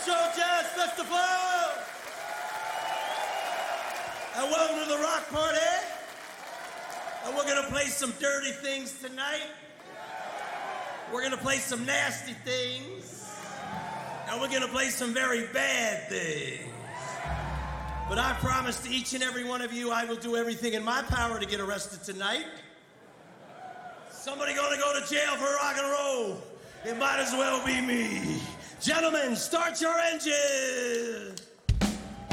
Show Jazz Festival! And welcome to the rock party. And we're gonna play some dirty things tonight. We're gonna play some nasty things. And we're gonna play some very bad things. But I promise to each and every one of you, I will do everything in my power to get arrested tonight. Somebody gonna go to jail for rock and roll. It might as well be me. Gentlemen, start your engines.